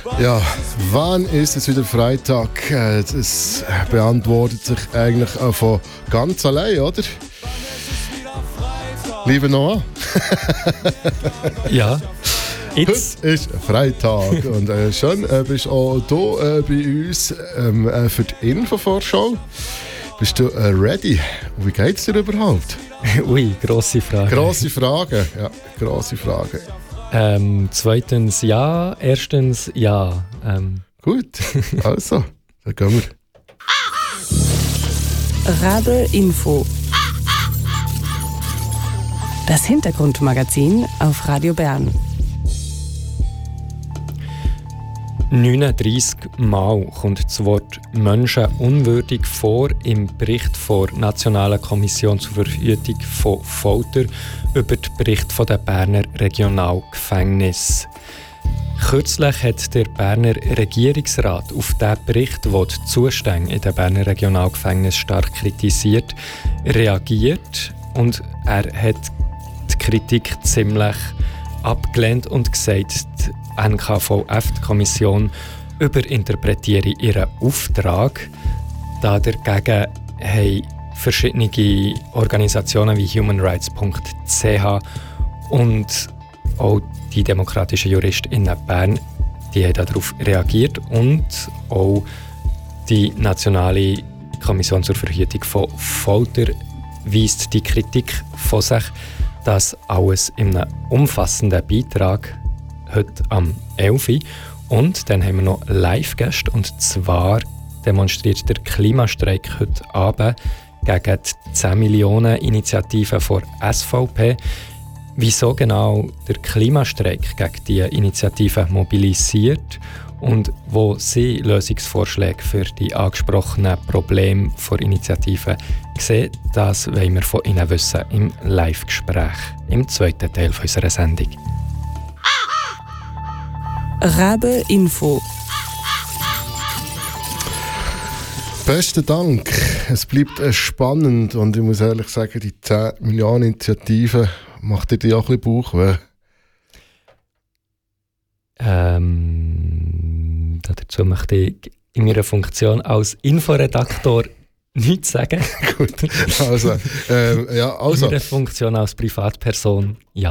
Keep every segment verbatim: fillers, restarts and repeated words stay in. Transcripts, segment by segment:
Ja, wann ist es wieder Freitag? Das beantwortet sich eigentlich auch von ganz allein, oder? Liebe Noah? Ja. Jetzt. Heute ist Freitag und äh, schön äh, bist du auch hier äh, bei uns ähm, äh, für die Infovorschau. Bist du äh, ready? Wie geht es dir überhaupt? Ui, grosse Frage. Grosse Frage, ja, grosse Frage. Ähm, zweitens ja, erstens ja. Ähm. Gut, also, dann gehen wir. Rabe Info. Das Hintergrundmagazin auf Radio Bern. neununddreissig Mal kommt das Wort «menschenunwürdig» vor im Bericht der Nationalen Kommission zur Verhütung von Folter über den Bericht von der Berner Regionalgefängnis. Kürzlich hat der Berner Regierungsrat auf diesen Bericht, der die Zustände in den Berner Regionalgefängnis stark kritisiert, reagiert und er hat die Kritik ziemlich abgelehnt und gesagt, die N K V F, die Kommission, überinterpretiere ihren Auftrag. Da dagegen haben verschiedene Organisationen wie human rights punkt c h und auch die demokratischen JuristInnen Bern, die haben darauf reagiert und auch die Nationale Kommission zur Verhütung von Folter weist die Kritik von sich. Das alles in einem umfassenden Beitrag heute am elf Uhr. Und dann haben wir noch Live-Gäste. Und zwar demonstriert der Klimastreik heute Abend gegen die zehn Millionen Initiative der S V P. Wieso genau der Klimastreik gegen diese Initiative mobilisiert und wo sie Lösungsvorschläge für die angesprochenen Probleme der Initiative sehen, das wollen wir von Ihnen wissen im Live-Gespräch, im zweiten Teil unserer Sendung. Rabe Info. Besten Dank. Es bleibt äh, spannend und ich muss ehrlich sagen, die zehn Millionen Initiative macht dir die auch ein bisschen Bauchweh? Ähm, dazu möchte ich in meiner Funktion als Inforedaktor nichts sagen. Gut, also, ähm, ja, also. In meiner Funktion als Privatperson, ja.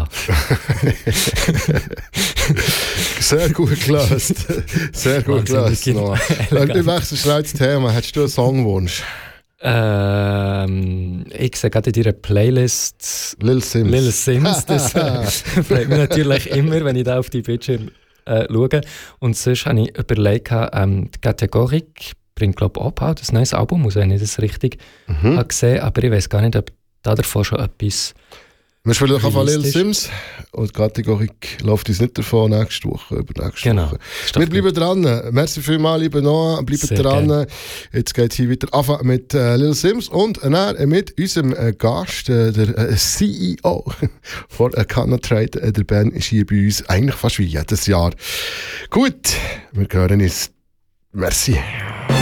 Sehr gut gelöst. Sehr gut gelöst. Wenn du wechselst das Thema, hättest du einen Songwunsch? Ähm, ich sehe gerade in deiner Playlist Lil Sims. Lil Sims, das äh, freut mich natürlich immer, wenn ich da auf die Bildschirme äh, schaue. Und sonst habe ich überlegt, ähm, die Kategorie bringt, glaube ich, auch das neues Album raus, wenn ich das richtig mhm. habe gesehen, aber ich weiß gar nicht, ob da davon schon etwas. Wir spielen einfach Lil Sims und die Kategorie läuft uns nicht davon nächste Woche, über nächste genau. Woche. Wir bleiben dran. Merci vielmals, liebe Noah. Bleiben dran. Gern. Jetzt geht es hier weiter anfangen mit äh, Lil Sims und äh, mit unserem äh, Gast, äh, der äh, C E O von äh, Canatrade. Äh, der Ben ist hier bei uns eigentlich fast wie jedes Jahr. Gut, wir hören uns. Merci.